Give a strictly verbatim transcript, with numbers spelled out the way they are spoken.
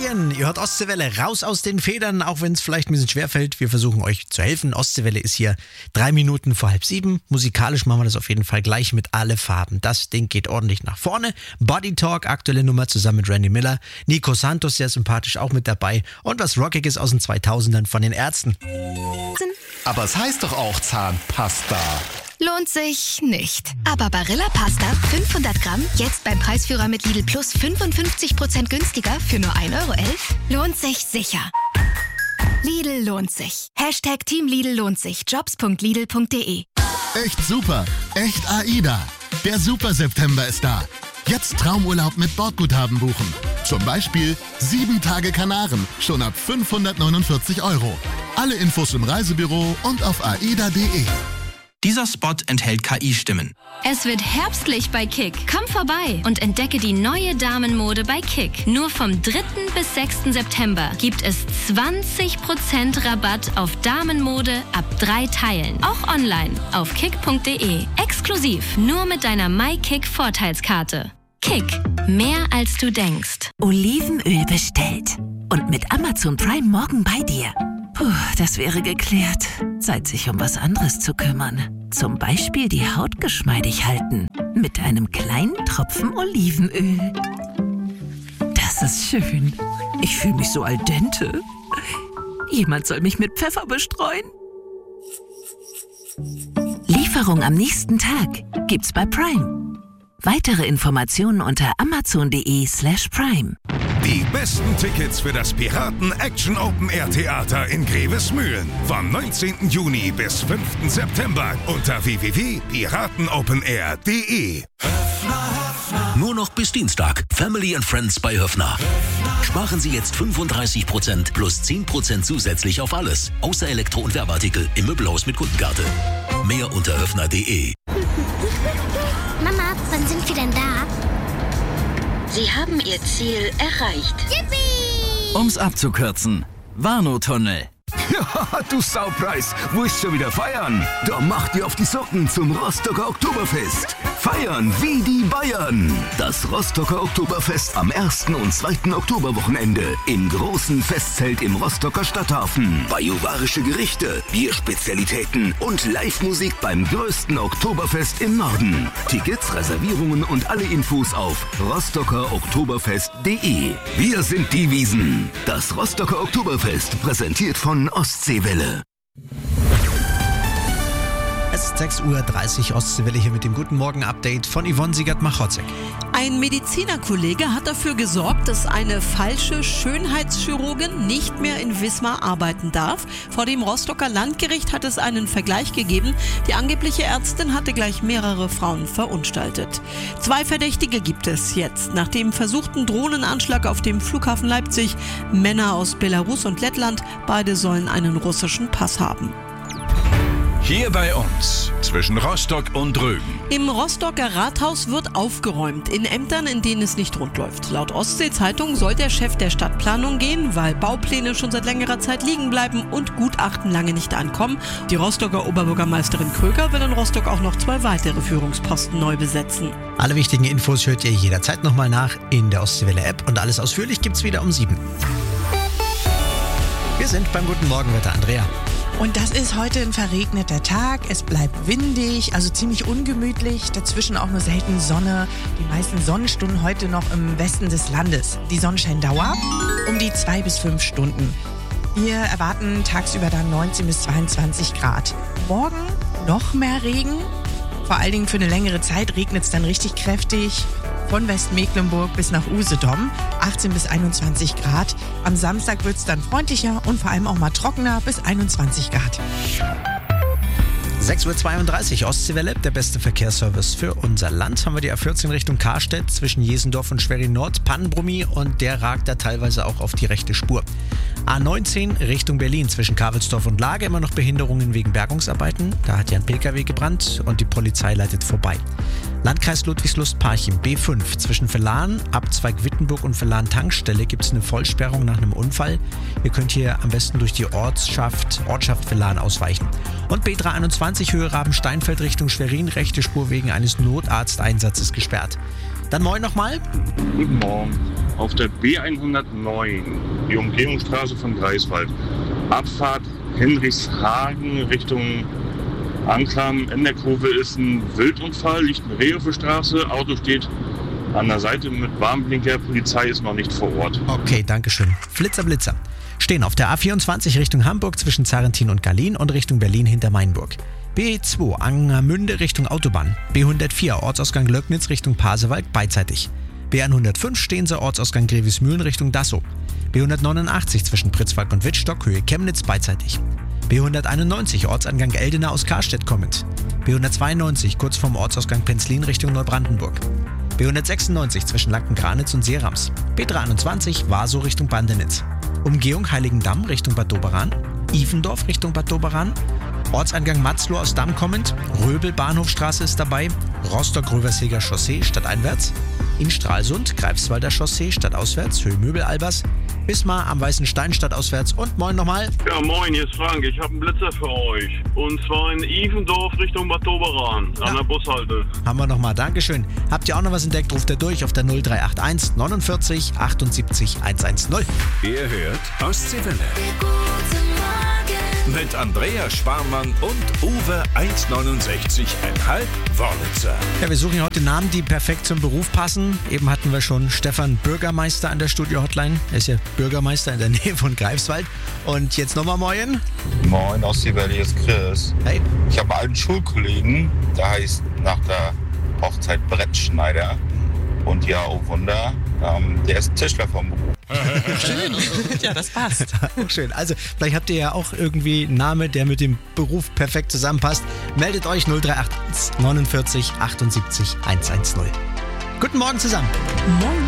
Adrian, ihr hört Ostseewelle, raus aus den Federn, auch wenn es vielleicht ein bisschen schwerfällt. Wir versuchen euch zu helfen. Ostseewelle ist hier drei Minuten vor halb sieben. Musikalisch machen wir das auf jeden Fall gleich mit alle Farben. Das Ding geht ordentlich nach vorne. Body Talk, aktuelle Nummer zusammen mit Randy Miller. Nico Santos, sehr sympathisch, auch mit dabei. Und was Rockiges aus den zweitausendern von den Ärzten. Aber es heißt doch auch Zahnpasta. Lohnt sich nicht. Aber Barilla Pasta fünfhundert Gramm, jetzt beim Preisführer mit Lidl Plus fünfundfünfzig Prozent günstiger für nur ein Euro elf, lohnt sich sicher. Lidl lohnt sich. Hashtag Team Lidl lohnt sich. jobs punkt lidl punkt de. Echt super. Echt AIDA. Der Super September ist da. Jetzt Traumurlaub mit Bordguthaben buchen. Zum Beispiel sieben Tage Kanaren, schon ab fünfhundertneunundvierzig Euro. Alle Infos im Reisebüro und auf aida punkt de. Dieser Spot enthält K I-Stimmen. Es wird herbstlich bei Kick. Komm vorbei und entdecke die neue Damenmode bei Kick. Nur vom dritten bis sechsten September gibt es zwanzig Prozent Rabatt auf Damenmode ab drei Teilen. Auch online auf kick punkt de. Exklusiv nur mit deiner MyKick-Vorteilskarte. Kick. Mehr als du denkst. Olivenöl bestellt. Und mit Amazon Prime morgen bei dir. Puh, das wäre geklärt. Zeit, sich um was anderes zu kümmern. Zum Beispiel die Haut geschmeidig halten. Mit einem kleinen Tropfen Olivenöl. Das ist schön. Ich fühle mich so al dente. Jemand soll mich mit Pfeffer bestreuen. Lieferung am nächsten Tag gibt's bei Prime. Weitere Informationen unter amazon punkt de slash prime. Die besten Tickets für das Piraten Action Open Air Theater in Grevesmühlen. Vom neunzehnten Juni bis fünften September unter w w w punkt piratenopenair punkt de. Nur noch bis Dienstag. Family and Friends bei Höffner. Sparen Sie jetzt fünfunddreißig Prozent plus zehn Prozent zusätzlich auf alles. Außer Elektro- und Werbeartikel im Möbelhaus mit Kundenkarte. Mehr unter höffner punkt de. Mama, wann sind wir denn da? Sie haben Ihr Ziel erreicht. Yippie! Um's abzukürzen. Warnow-Tunnel. Ja, du Saupreis, wo ist schon wieder feiern? Da macht ihr auf die Socken zum Rostocker Oktoberfest. Feiern wie die Bayern. Das Rostocker Oktoberfest am ersten und zweiten Oktoberwochenende im großen Festzelt im Rostocker Stadthafen. Bajuwarische Gerichte, Bierspezialitäten und Live-Musik beim größten Oktoberfest im Norden. Tickets, Reservierungen und alle Infos auf rostocker oktoberfest punkt de. Wir sind die Wiesen. Das Rostocker Oktoberfest, präsentiert von Ostseewelle. Es ist sechs Uhr dreißig, Ostseewelle hier mit dem Guten Morgen-Update von Yvonne Siegert-Machotzek. Ein Medizinerkollege hat dafür gesorgt, dass eine falsche Schönheitschirurgin nicht mehr in Wismar arbeiten darf. Vor dem Rostocker Landgericht hat es einen Vergleich gegeben. Die angebliche Ärztin hatte gleich mehrere Frauen verunstaltet. Zwei Verdächtige gibt es jetzt. Nach dem versuchten Drohnenanschlag auf dem Flughafen Leipzig, Männer aus Belarus und Lettland, beide sollen einen russischen Pass haben. Hier bei uns, zwischen Rostock und Rügen. Im Rostocker Rathaus wird aufgeräumt, in Ämtern, in denen es nicht rund läuft. Laut Ostsee-Zeitung soll der Chef der Stadtplanung gehen, weil Baupläne schon seit längerer Zeit liegen bleiben und Gutachten lange nicht ankommen. Die Rostocker Oberbürgermeisterin Kröger will in Rostock auch noch zwei weitere Führungsposten neu besetzen. Alle wichtigen Infos hört ihr jederzeit nochmal nach in der Ostseewelle-App und alles ausführlich gibt's wieder um sieben. Wir sind beim Guten Morgenwetter, Andrea. Und das ist heute ein verregneter Tag. Es bleibt windig, also ziemlich ungemütlich. Dazwischen auch nur selten Sonne. Die meisten Sonnenstunden heute noch im Westen des Landes. Die Sonnenscheindauer um die zwei bis fünf Stunden. Wir erwarten tagsüber dann neunzehn bis zweiundzwanzig Grad. Morgen noch mehr Regen. Vor allen Dingen für eine längere Zeit regnet es dann richtig kräftig. Von Westmecklenburg bis nach Usedom, achtzehn bis einundzwanzig Grad. Am Samstag wird es dann freundlicher und vor allem auch mal trockener bis einundzwanzig Grad. sechs Uhr zweiunddreißig, Ostseewelle, der beste Verkehrsservice für unser Land. Haben wir die A vierzehn Richtung Karstedt zwischen Jesendorf und Schwerin Nord, Pannenbrummi, und der ragt da teilweise auch auf die rechte Spur. A neunzehn Richtung Berlin zwischen Karwelsdorf und Lage, immer noch Behinderungen wegen Bergungsarbeiten. Da hat ja ein Pkw gebrannt und die Polizei leitet vorbei. Landkreis Ludwigslust-Parchim, B fünf zwischen Verlan, Abzweig Wittenburg und Verlan Tankstelle gibt es eine Vollsperrung nach einem Unfall. Ihr könnt hier am besten durch die Ortschaft, Ortschaft Verlan ausweichen. Und B dreihunderteinundzwanzig Höhe Raben-Steinfeld Richtung Schwerin, rechte Spur wegen eines Notarzteinsatzes gesperrt. Dann moin nochmal. Guten Morgen. auf der B hundertneun, die Umgehungsstraße von Greifswald. Abfahrt Henrichshagen Richtung Anklam. In der Kurve ist ein Wildunfall, liegt eine Reh auf der Straße, Auto steht an der Seite mit Warnblinker, Polizei ist noch nicht vor Ort. Okay, danke schön. Flitzer, Blitzer. Stehen auf der A vierundzwanzig Richtung Hamburg zwischen Zarentin und Garlin und Richtung Berlin hinter Mainburg. B zwei Angermünde Richtung Autobahn. B hundertvier Ortsausgang Löcknitz Richtung Pasewalk beidseitig. B hundertfünf Steense Ortsausgang Grevismühlen Richtung Dassow. B hundertneunundachtzig zwischen Pritzwalk und Wittstock Höhe Chemnitz beidseitig. B hunderteinundneunzig Ortsangang Eldena aus Karstedt kommend. B hundertzweiundneunzig kurz vorm Ortsausgang Penzlin Richtung Neubrandenburg. B hundertsechsundneunzig zwischen Lanken-Granitz und Seerams. B dreiundzwanzig Warsow Richtung Bandenitz. Umgehung Heiligendamm Richtung Bad Doberan. Ivendorf Richtung Bad Doberan. Ortseingang Matzloh aus Damm kommend. Röbel Bahnhofstraße ist dabei. Rostock-Röverseger Chaussee stadteinwärts. In Stralsund Greifswalder Chaussee stadtauswärts. Höhe Möbel-Albers. Wismar am Weißen Stein stadtauswärts. Und moin nochmal. Ja, moin, hier ist Frank. Ich habe einen Blitzer für euch. Und zwar in Ivendorf Richtung Bad Doberan an ja. der Bushalte. Haben wir nochmal. Dankeschön. Habt ihr auch noch was entdeckt? Ruft ihr durch auf der null drei acht eins neunundvierzig achtundsiebzig hundertzehn. Ihr hört Ostseewelle. Mit Andrea Sparmann und Uwe eins neunundsechzig Komma fünf Wörlitzer. Ja, wir suchen heute Namen, die perfekt zum Beruf passen. Eben hatten wir schon Stefan Bürgermeister an der Studio-Hotline. Er ist ja Bürgermeister in der Nähe von Greifswald. Und jetzt nochmal moin. Moin, Ostseewelle, hier ist Chris. Hey. Ich habe einen Schulkollegen, der heißt nach der Hochzeit Brettschneider. Und ja, oh Wunder, ähm, der ist Tischler vom Beruf. Schön. Ja, das passt. Auch schön. Also, vielleicht habt ihr ja auch irgendwie einen Namen, der mit dem Beruf perfekt zusammenpasst. Meldet euch null drei acht eins neunundvierzig achtundsiebzig hundertzehn. Guten Morgen zusammen. Moin.